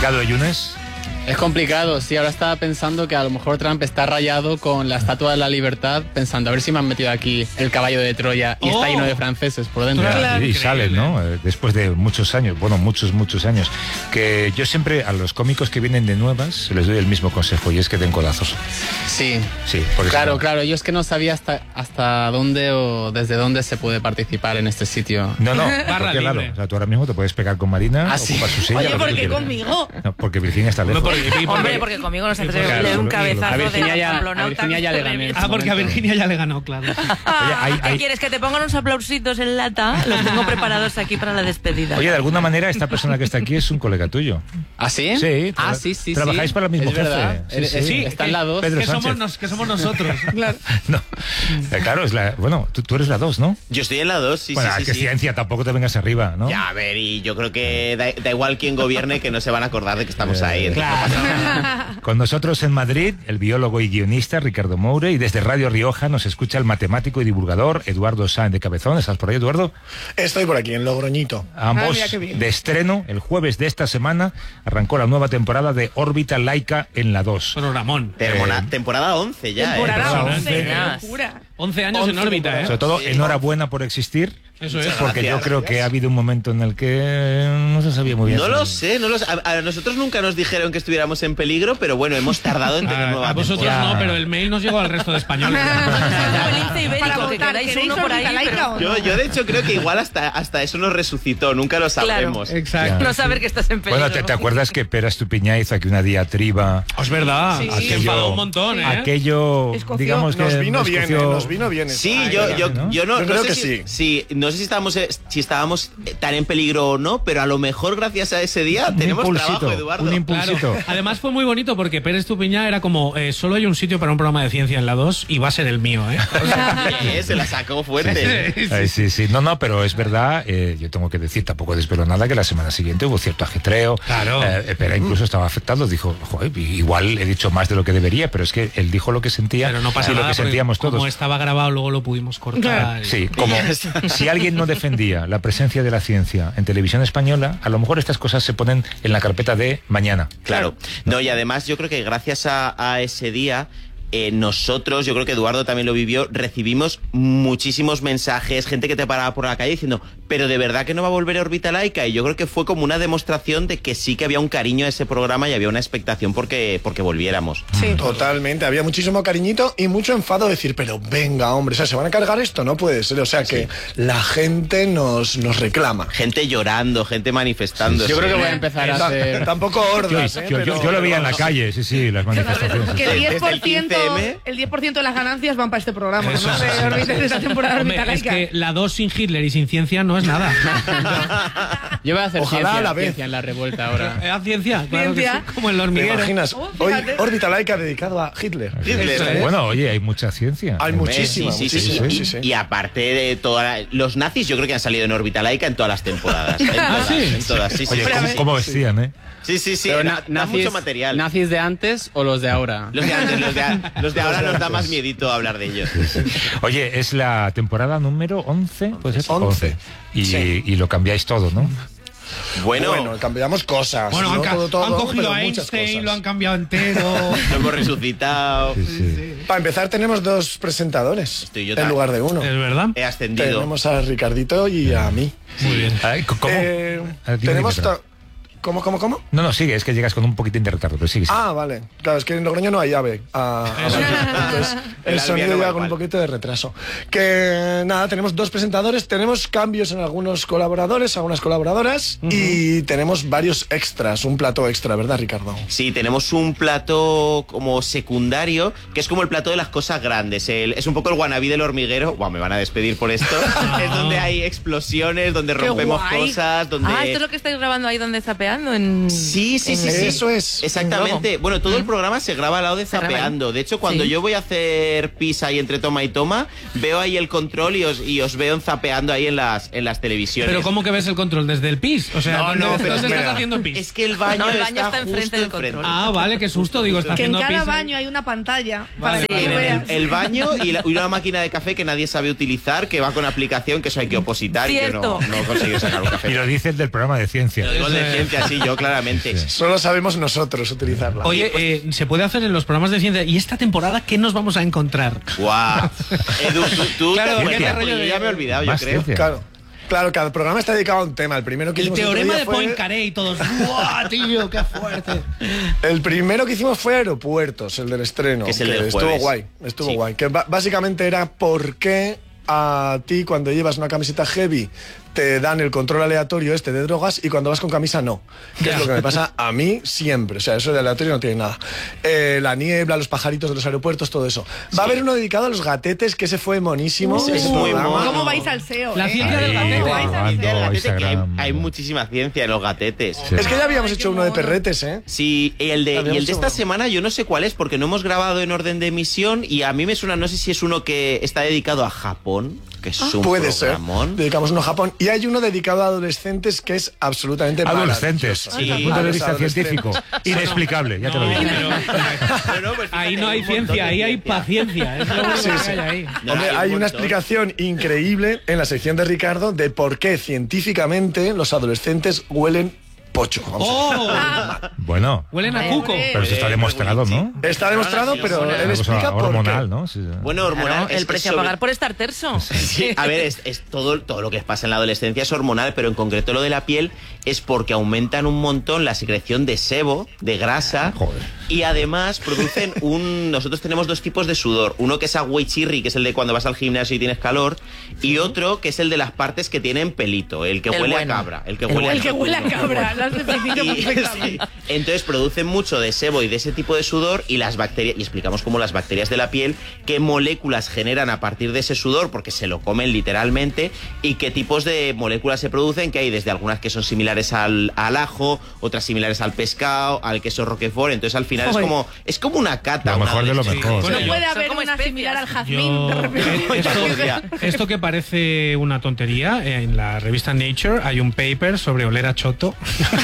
complicado, Yunes. Es complicado, sí. Ahora estaba pensando que a lo mejor Trump está rayado con la Estatua de la Libertad, pensando, a ver si me han metido aquí el caballo de Troya y está lleno de franceses por dentro. Claro. Y sales, ¿no? Después de muchos años, muchos años. Que yo siempre a los cómicos que vienen de nuevas les doy el mismo consejo, y es que den codazos. Sí. Por eso. Claro. Yo es que no sabía hasta dónde o desde dónde se puede participar en este sitio. No, porque claro, o sea, tú ahora mismo te puedes pegar con Marina, ocupar su silla. Oye, ¿por qué conmigo? No, porque Virginia está lejos. Hombre, porque conmigo no se atreve a darle un cabezazo de Virginia ya le gané. Porque a Virginia ya le ganó, claro. Oye, ¿qué quieres? ¿Que te pongan unos aplausitos en lata? Los tengo preparados aquí para la despedida. Oye, de alguna manera esta persona que está aquí es un colega tuyo. ¿Ah, sí? Sí. Sí. Trabajáis para el mismo jefe. Sí, está en la 2. Que somos nosotros. Claro. No. Claro, es la... Bueno, tú eres la 2, ¿no? Yo estoy en la 2, sí. Bueno, que ciencia, tampoco te vengas arriba, ¿no? Ya, a ver, y yo creo que da igual quién gobierne, que no se van a acordar de que estamos ahí. Claro. No pasa nada. Con nosotros en Madrid, el biólogo y guionista Ricardo Moure, y desde Radio Rioja nos escucha el matemático y divulgador Eduardo Sáenz de Cabezón. ¿Estás por ahí, Eduardo? Estoy por aquí, en Logroñito. Ambos de estreno. El jueves de esta semana arrancó la nueva temporada de Órbita Laica en la 2. Pero Ramón. Temporada 11 ya, Temporada 11, qué locura. 11 años en órbita, ¿eh? Sobre todo, enhorabuena por existir. Eso es. Porque yo creo que ha habido un momento en el que no se sabía muy bien. No lo sé. A nosotros nunca nos dijeron que estuviéramos en peligro, pero bueno, hemos tardado en tener nueva A vosotros temporada. no, pero el mail nos llegó al resto de españoles. Para votar, ¿queréis uno laica o no? Yo de hecho creo que igual hasta eso nos resucitó, nunca lo sabremos. Claro. Exacto. No saber que estás en peligro. Bueno, ¿te acuerdas que Pera Estupiñán hizo aquí una diatriba? Es verdad. Sí. Se enfadó un montón, ¿eh? Aquello, Escoció. digamos que Nos vino bien. Sí, yo no creo sé que si, sí. sí. No sé si estábamos tan en peligro o no, pero a lo mejor gracias a ese día tenemos trabajo, Eduardo. Un impulsito. Claro. Además fue muy bonito porque Pérez Estupiñán era como solo hay un sitio para un programa de ciencia en la 2 y va a ser el mío, ¿eh? Se la sacó fuerte. Sí. No, pero es verdad, yo tengo que decir, tampoco desvelo nada, que la semana siguiente hubo cierto ajetreo. Claro. Pera incluso estaba afectado, dijo, joder, igual he dicho más de lo que debería, pero es que él dijo lo que sentía, Pero no pasa y lo nada, que sentíamos como todos. estaba grabado, luego lo pudimos cortar. Sí, como si alguien no defendía la presencia de la ciencia en televisión española, a lo mejor estas cosas se ponen en la carpeta de mañana. Claro. No, y además yo creo que gracias a ese día nosotros, yo creo que Eduardo también lo vivió, recibimos muchísimos mensajes, gente que te paraba por la calle diciendo, pero de verdad que no va a volver a Órbita Laica, y yo creo que fue como una demostración de que sí que había un cariño a ese programa y había una expectación porque volviéramos. Sí. Totalmente, había muchísimo cariñito y mucho enfado de decir, pero venga, hombre, o sea, ¿se van a cargar esto? No puede ser, o sea, que la gente nos reclama. Gente llorando, gente manifestándose. Yo creo que voy a empezar a hacer... Tampoco hordas, Yo lo veía en la calle, sí, las manifestaciones. Que el 10% de las ganancias van para este programa, Eso, ¿no? De esta temporada de Hombre, Órbita es Laica. que la 2 sin Hitler y sin ciencia no es nada. Yo voy a hacer Ojalá a la vez. ciencia en la revuelta ahora. ¿A ciencia? Claro que Ciencia. sí, como el ¿Te hormiguero. imaginas? Oh, Hoy fíjate. Órbita Laica dedicado a Hitler. Hitler, ¿eh? Bueno, oye, hay mucha ciencia. Hay muchísima, Sí. muchísima. Y aparte de los nazis, yo creo que han salido en Órbita Laica en todas las temporadas. En todas, sí. Oye, Pero, ¿cómo vestían, eh? Sí, Pero da mucho material. ¿Nazis de antes o los de ahora? Los de antes, los de ahora nos da más miedito hablar de ellos. Oye, es la temporada número 11, pues es 11. Y lo cambiáis todo, ¿no? Bueno, cambiamos cosas. Bueno, ¿no? han todo, cogido pero a muchas Einstein, cosas. lo han cambiado entero. lo hemos resucitado. Sí. Para empezar, tenemos dos presentadores Estoy yo en lugar de uno. ¿Es verdad? He ascendido. Tenemos a Ricardito y a mí. Muy bien. Ay, ¿cómo? Tenemos... Dime, ¿Cómo? No, sigue, es que llegas con un poquitín de retardo, pero sigue. Ah, vale. Claro, es que en Logroño no hay llave. Entonces, el El sonido albiano llega va con un igual. poquito de retraso. Que nada, tenemos dos presentadores, tenemos cambios en algunos colaboradores, algunas colaboradoras, y tenemos varios extras, un plato extra, ¿verdad, Ricardo? Sí, tenemos un plato como secundario, que es como el plato de las cosas grandes. Es un poco el wannabe del hormiguero. Guau, me van a despedir por esto. Es donde hay explosiones, donde Qué rompemos guay. cosas, donde... esto es lo que estáis grabando ahí donde zapeando Sí. Eso es. Exactamente. Bueno, todo el programa se graba al lado de Se graba ahí. Zapeando. De hecho, cuando Sí. yo voy a hacer pis ahí entre toma y toma, veo ahí el control y os veo en Zapeando ahí en las televisiones. Pero ¿cómo que ves el control? ¿Desde el pis? O sea, No, ¿dónde, no, pero ¿dónde estás espera. haciendo pis? Es que el baño, No, el baño está justo enfrente del control. Ah, vale, qué susto. Digo, está Que en haciendo cada pis. baño hay una pantalla Vale, para que vale, tú vale. veas. el baño y una máquina de café que nadie sabe utilizar, que va con aplicación, que eso hay que opositar y que Cierto. no consigue sacar un café. Y lo dice el del programa de ciencia. Lo digo de ciencia, sí, yo claramente. Solo sabemos nosotros utilizarla. Oye, se puede hacer en los programas de ciencia. ¿Y esta temporada qué nos vamos a encontrar? ¡Guau! Edu, tú Claro, te ¿qué acuerdas, rollo porque yo de- ya me he olvidado, yo Más creo. ciencia. Claro, cada programa está dedicado a un tema. El primero que El hicimos otro teorema día de fue- Poincaré y todos. ¡Buah, tío, qué fuerte! El primero que hicimos fue Aeropuertos, el del estreno. Que es el del estuvo jueves. guay, estuvo Sí. guay. Que básicamente era por qué a ti cuando llevas una camiseta heavy te dan el control aleatorio este de drogas y cuando vas con camisa no. Que es lo que me pasa a mí siempre. O sea, eso de aleatorio no tiene nada. La niebla, los pajaritos de los aeropuertos, todo eso. Va a haber uno dedicado a los gatetes, que ese fue monísimo. Ese es ese muy programa. mono. ¿Cómo vais al SEO? La ciencia del Ahí, gatete. Hay grabando ciencia del gatete, que Instagram. hay muchísima ciencia en los gatetes. Sí. Es que ya habíamos Ay, hecho qué uno de mono. perretes, ¿eh? Sí, y el de Habíamos esta hecho- semana yo no sé cuál es porque no hemos grabado en orden de emisión y a mí me suena, no sé si es uno que está dedicado a Japón, que es un Puede ser. programón. Dedicamos uno a Japón. Y hay uno dedicado a adolescentes que es absolutamente Adolescentes, maravilloso. desde el Sí. punto de A los vista adolescentes. científico. Inexplicable, ya te lo No, digo. Bueno, pues Ahí fíjate, no hay un montón ciencia, de ahí hay ciencia. paciencia. Es lo único Sí, que sí. hay ahí. No, Hombre, hay un hay una montón. explicación increíble en la sección de Ricardo de por qué científicamente los adolescentes huelen pocho. Vamos a ver. ¡Oh! Bueno, Huelen a Ay, cuco. hombre. pero eso está demostrado, ¿no? Está demostrado, pero él Una cosa explica por hormonal, qué. ¿no? Sí. Bueno, hormonal. Claro, el precio a sobre- pagar por estar terso. Sí, a ver, es todo lo que pasa en la adolescencia es hormonal, pero en concreto lo de la piel es porque aumentan un montón la secreción de sebo, de grasa, Joder. y además producen nosotros tenemos dos tipos de sudor, uno que es agua y chirri, que es el de cuando vas al gimnasio y tienes calor, y otro que es el de las partes que tienen pelito, el que El huele bueno. a cabra, el que El huele a El que huele a vacuno. cabra, lo has definido Y- perfectamente. sí. Entonces producen mucho de sebo y de ese tipo de sudor y las bacterias, y explicamos cómo las bacterias de la piel, qué moléculas generan a partir de ese sudor, porque se lo comen literalmente, y qué tipos de moléculas se producen, que hay desde algunas que son similares al ajo, otras similares al pescado, al queso roquefort, entonces al final Joder. es como una cata. Lo una mejor de lo adolescencia. mejor. Bueno, No yo- puede Son haber como una especias. similar al jazmín, Yo, de repente. esto que parece una tontería, en la revista Nature hay un paper sobre oler a choto.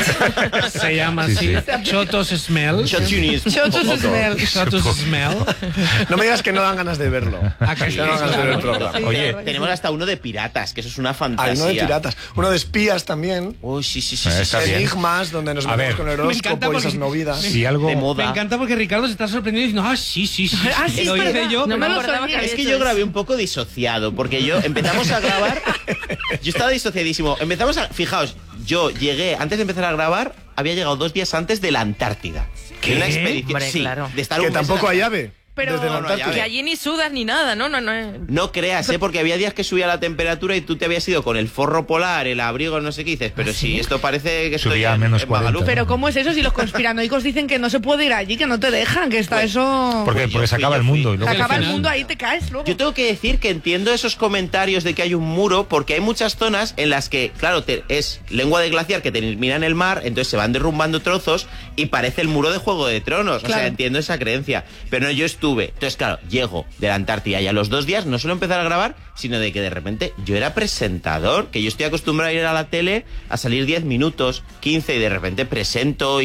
Se llama Sí, así, Chotos Smell. Chotunis. Chotos smell. Chotos Smell. No me digas que no dan ganas de verlo. Ah, que Ya no dan ganas de ver el programa. Sí, Oye, claro. tenemos hasta uno de piratas, que eso es una Hay fantasía. uno de piratas, uno de espías también. Uy, sí. Está bien. Enigmas, donde nos A metemos ver. con el Me encanta horóscopo y porque- esas movidas. Si algo... De moda. Me encanta porque Ricardo se está sorprendiendo y diciendo, sí. Ah, sí, Lo es hice verdad. yo, No pero me lo acordaba sabía. que Es que Eso yo es. grabé un poco disociado, porque yo empezamos a grabar, yo estaba disociadísimo. Fijaos, yo llegué, antes de empezar a grabar, había llegado 2 días antes de la Antártida. ¿Qué? De una expedición, Hombre, sí, claro. de estar Que un mes tampoco en hay la- ave. Pero- Desde la No, no hay Antártida. Que allí ni sudas ni nada, ¿no? No creas, porque había días que subía la temperatura y tú te habías ido con el forro polar, el abrigo, no sé qué dices, pero sí, esto parece que estoy Subía a en- menos en 40. Magaluf. Pero ¿cómo es eso si los conspiranoicos dicen que no se puede ir allí, que no te dejan, que está Pues- eso... Porque, Pues yo porque se fui, acaba yo el mundo. fui. Y luego Se acaba el final- mundo, ahí te caes luego. Yo tengo que decir que entiendo esos comentarios de que hay un muro, porque hay muchas zonas en las que, claro, es lengua de glaciar que termina en el mar, entonces se van derrumbando trozos y parece el muro de Juego de Tronos. O Claro. sea, entiendo esa creencia. Pero no, yo estuve. Entonces, claro, llego de la Antártida y a los 2 días no solo empezar a grabar, sino de que de repente yo era presentador, que yo estoy acostumbrado a ir a la tele a salir 10 minutos, 15 y de repente presento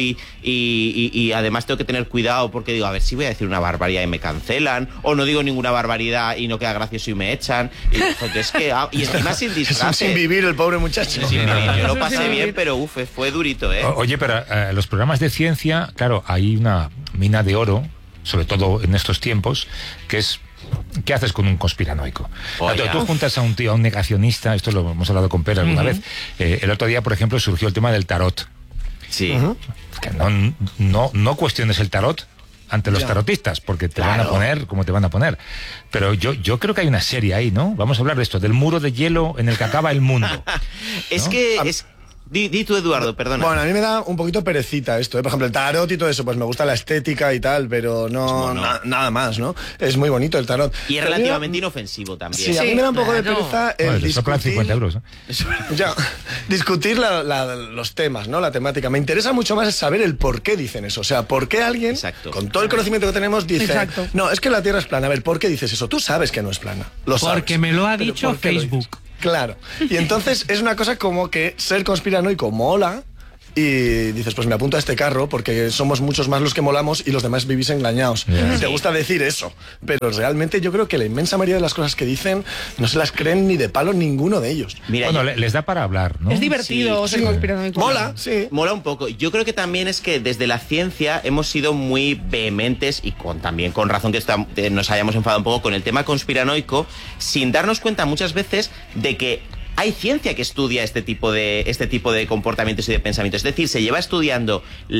y además tengo que tener cuidado porque digo, a ver si voy a decir una barbaridad y me cancelan, o no digo ninguna barbaridad y no queda gracioso y me echan. Y, joder, es que, y encima sin Es un disfraz. sin vivir el pobre muchacho. Sí, no, yo lo pasé Sí. bien, pero fue durito, ¿eh? Oye, pero los programas de ciencia, claro, hay una mina de oro, sobre todo en estos tiempos, que es... ¿Qué haces con un conspiranoico? Oiga. Tú juntas a un tío, a un negacionista, esto lo hemos hablado con Pere alguna vez. El otro día, por ejemplo, surgió el tema del tarot. Sí. Que no cuestiones el tarot ante los tarotistas, porque te van a Claro. poner como te van a poner. Pero yo creo que hay una serie ahí, ¿no? Vamos a hablar de esto, del muro de hielo en el que acaba el mundo. Es ¿no? que Di tú, Eduardo, perdona. Bueno, a mí me da un poquito perecita esto, ¿eh? Por ejemplo, el tarot y todo eso, pues me gusta la estética y tal, pero no Es mono. nada más, ¿no? Es muy bonito el tarot. Y es Pero relativamente inofensivo también. Sí, a mí me da un poco de claro. pereza el Bueno, te soplan discutir, 50 euros, ¿no? ya, discutir los temas, ¿no? La temática. Me interesa mucho más saber el por qué dicen eso. O sea, por qué alguien, Exacto. con todo el conocimiento que tenemos, dice, Exacto. no, es que la Tierra es plana. A ver, ¿por qué dices eso? Tú sabes que no es plana. Lo sabes. Porque me lo ha Pero dicho ¿por qué lo Facebook. dices? Claro. Y entonces es una cosa como que ser conspiranoico mola, y dices, pues me apunto a este carro porque somos muchos más los que molamos y los demás vivís engañados. Te gusta decir eso, pero realmente yo creo que la inmensa mayoría de las cosas que dicen no se las creen ni de palo ninguno de ellos. Mira, Bueno, les da para hablar, ¿no? Es divertido Sí, ser sí. conspiranoico. Mola, sí. Mola un poco. Yo creo que también es que desde la ciencia hemos sido muy vehementes y también con razón que nos hayamos enfadado un poco con el tema conspiranoico, sin darnos cuenta muchas veces de que hay ciencia que estudia este tipo de comportamientos y de pensamientos. Es decir, se lleva estudiando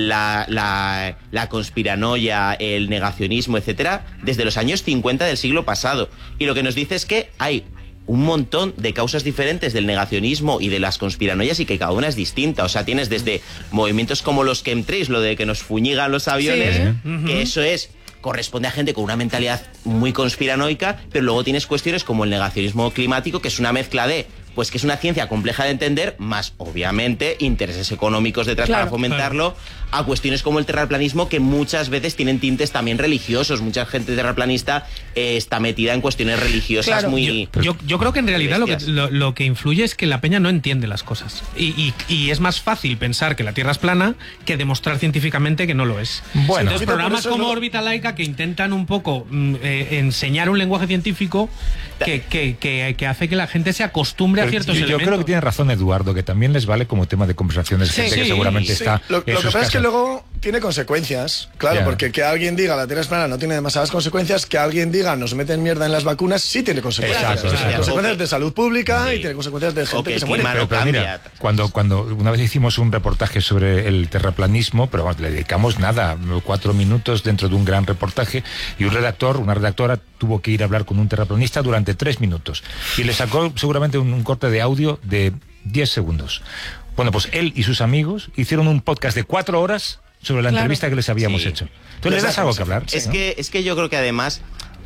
la conspiranoia, el negacionismo, etcétera, desde los años 50 del siglo pasado. Y lo que nos dice es que hay un montón de causas diferentes del negacionismo y de las conspiranoias y que cada una es distinta. O sea, tienes desde movimientos como los chemtrails, lo de que nos fuñigan los aviones, que eso corresponde a gente con una mentalidad muy conspiranoica, pero luego tienes cuestiones como el negacionismo climático, que es una mezcla de, pues que es una ciencia compleja de entender, más obviamente intereses económicos detrás para fomentarlo, a cuestiones como el terraplanismo, que muchas veces tienen tintes también religiosos. Mucha gente terraplanista está metida en cuestiones religiosas muy... Yo creo que en realidad lo que influye es que la peña no entiende las cosas. Y es más fácil pensar que la Tierra es plana que demostrar científicamente que no lo es. Bueno, entonces, programas como Órbita Laica que intentan un poco enseñar un lenguaje científico que hace que la gente se acostumbre a ciertos elementos. Yo creo que tiene razón Eduardo, que también les vale como tema de conversaciones, gente que seguramente está... Lo que pasa es que luego tiene consecuencias, claro, porque que alguien diga la Tierra es plana no tiene demasiadas consecuencias, que alguien diga nos meten mierda en las vacunas sí tiene consecuencias. Exacto. Tiene consecuencias de salud pública y tiene consecuencias de gente que se muere. Pero mira, cuando una vez hicimos un reportaje sobre el terraplanismo, pero vamos, le dedicamos 4 minutos dentro de un gran reportaje, y una redactora tuvo que ir a hablar con un terraplanista durante 3 minutos y le sacó seguramente un corte de audio de 10 segundos. Bueno, pues él y sus amigos hicieron un podcast de 4 horas sobre la entrevista que les habíamos hecho. ¿Tú les das algo que hablar? Es que yo creo que además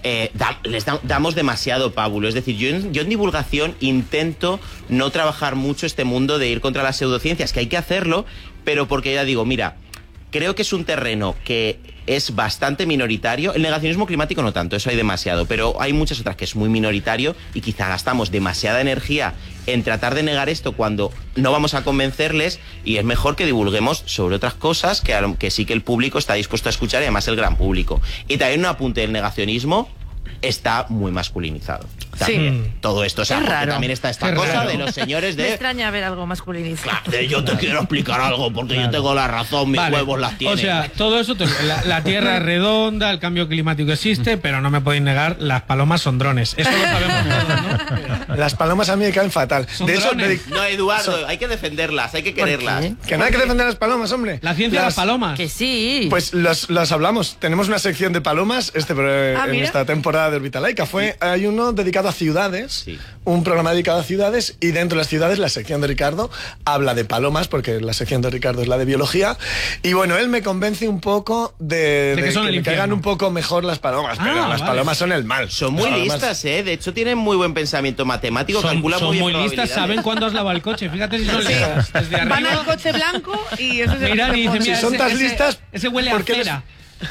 damos demasiado pábulo. Es decir, yo en divulgación intento no trabajar mucho este mundo de ir contra las pseudociencias, que hay que hacerlo, pero porque ya digo, mira, creo que es un terreno que es bastante minoritario. El negacionismo climático no tanto, eso hay demasiado, pero hay muchas otras que es muy minoritario y quizá gastamos demasiada energía en tratar de negar esto cuando no vamos a convencerles, y es mejor que divulguemos sobre otras cosas que sí que el público está dispuesto a escuchar, y además el gran público. Y también un apunte del negacionismo: está muy masculinizado. También, todo esto, o sea, porque también está esta cosa de los señores de... Me extraña ver algo masculinizado. Claro, de yo te quiero explicar algo porque yo tengo la razón, mis huevos las tienen. O sea, todo eso, la Tierra es redonda, el cambio climático existe, pero no me podéis negar, las palomas son drones. Eso lo sabemos todos, ¿no? Las palomas a mí me caen fatal. Son De eso, drones. No, Eduardo, hay que defenderlas, hay que quererlas. que no hay que defender a las palomas, hombre. La ciencia de las palomas. Que sí. Pues las hablamos. Tenemos una sección de palomas en mira. esta temporada de Órbita Laica. Hay uno dedicado a ciudades, un programa dedicado a ciudades, y dentro de las ciudades la sección de Ricardo habla de palomas, porque la sección de Ricardo es la de biología. Y bueno, él me convence un poco de que me caigan un poco mejor las palomas, pero las palomas son el mal. Son muy listas, de hecho tienen muy buen pensamiento matemático, calculan son muy bien muy listas, probabilidades. saben cuándo has lavado el coche. Fíjate si son listas. Desde arriba, Van al coche blanco y eso se miran y dicen, Si mira, son tan listas, ese huele a ¿por qué cera.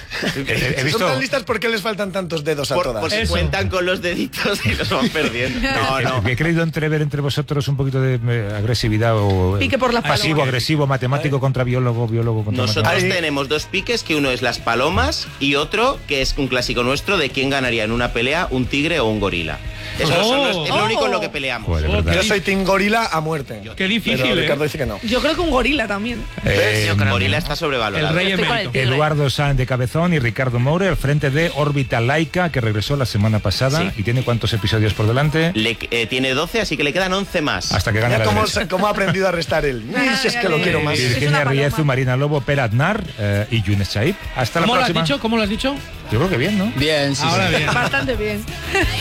He si visto... son tan listas, ¿por qué les faltan tantos dedos a todas? Por si cuentan con los deditos y los van perdiendo. No. He querido entrever entre vosotros un poquito de agresividad o Pique por las pasivo, palomas. agresivo, matemático contra biólogo, biólogo contra Nosotros matemático. tenemos 2 piques, que uno es las palomas y otro que es un clásico nuestro de quién ganaría en una pelea, un tigre o un gorila. Eso es lo único en lo que peleamos. Joder, ¿verdad? Yo soy team gorila a muerte. Qué difícil, Pero Ricardo dice que no. Yo creo que un gorila también. El gorila está sobrevalorado. El rey Estoy con el emérito. tigre. Eduardo Sáenz de Cabezón y Ricardo Moure al frente de Órbita Laica, que regresó la semana pasada. ¿Y tiene cuántos episodios por delante? Tiene 12, así que le quedan 11 más. Hasta que gane Mira la cómo, derecha. cómo ha aprendido a restar él. Si es que lo quiero más. Es Virginia una paloma. Riezu, Marina Lobo, Per Aznar y Younes Said. Hasta la ¿Cómo lo has próxima. dicho? ¿Cómo lo has dicho? Yo creo que bien, ¿no? Bien, sí. Ahora sí. bien. Bastante bien.